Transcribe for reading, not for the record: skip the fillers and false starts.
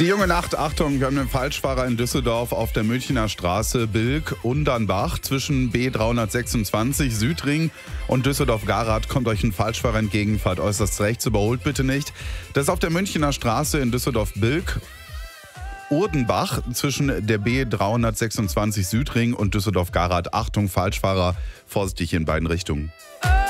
Die junge Nacht, Achtung, wir haben einen Falschfahrer in Düsseldorf auf der Münchner Straße Bilk-Undernbach. Zwischen B326 Südring und Düsseldorf-Garath kommt euch ein Falschfahrer entgegen, fahrt äußerst rechts, überholt bitte nicht. Das ist auf der Münchner Straße in Düsseldorf-Bilk-Urdenbach zwischen der B326 Südring und Düsseldorf-Garath. Achtung, Falschfahrer, vorsichtig in beiden Richtungen.